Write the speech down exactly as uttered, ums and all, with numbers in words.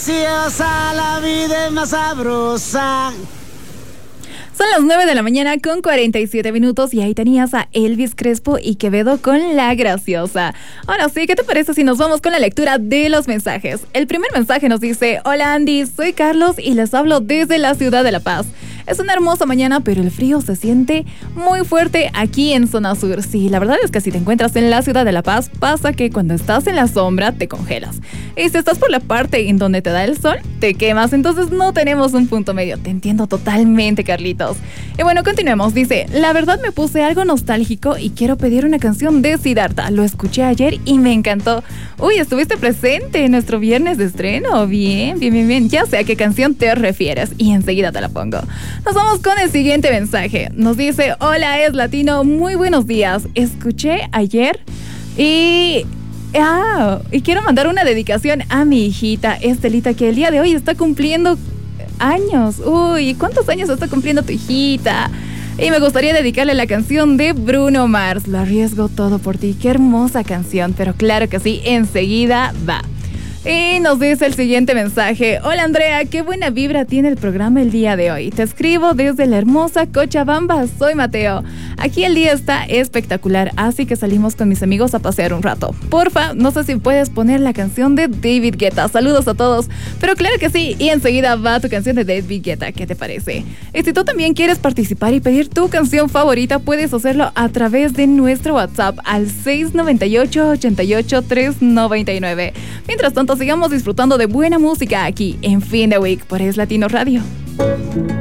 graciosa, la vida es más sabrosa. Son las nueve de la mañana con cuarenta y siete minutos y ahí tenías a Elvis Crespo y Quevedo con La Graciosa. Ahora sí, ¿qué te parece si nos vamos con la lectura de los mensajes? El primer mensaje nos dice: hola Andy, soy Carlos y les hablo desde la ciudad de La Paz. Es una hermosa mañana, pero el frío se siente muy fuerte aquí en zona sur. Sí, la verdad es que si te encuentras en la ciudad de La Paz, pasa que cuando estás en la sombra te congelas. Y si estás por la parte en donde te da el sol, te quemas. Entonces no tenemos un punto medio. Te entiendo totalmente, Carlitos. Y bueno, continuemos. Dice: la verdad me puse algo nostálgico y quiero pedir una canción de Siddhartha. Lo escuché ayer y me encantó. Uy, estuviste presente en nuestro viernes de estreno. Bien, bien, bien, bien. Ya sé a qué canción te refieres y enseguida te la pongo. Nos vamos con el siguiente mensaje. Nos dice: hola, es Latino, muy buenos días. Escuché ayer y... Ah, y quiero mandar una dedicación a mi hijita Estelita, que el día de hoy está cumpliendo años. Uy, ¿cuántos años está cumpliendo tu hijita? Y me gustaría dedicarle la canción de Bruno Mars, Lo arriesgo todo por ti. Qué hermosa canción, pero claro que sí, enseguida va. Y nos dice el siguiente mensaje: hola Andrea, qué buena vibra tiene el programa el día de hoy. Te escribo desde la hermosa Cochabamba, soy Mateo. Aquí el día está espectacular, así que salimos con mis amigos a pasear un rato. Porfa, no sé si puedes poner la canción de David Guetta. Saludos a todos. Pero claro que sí, y enseguida va tu canción de David Guetta. ¿Qué te parece? Y si tú también quieres participar y pedir tu canción favorita, puedes hacerlo a través de nuestro WhatsApp al seis nueve ocho, ocho ocho, tres nueve nueve. Mientras tanto, sigamos disfrutando de buena música aquí en Fin de Week por Es Latino Radio.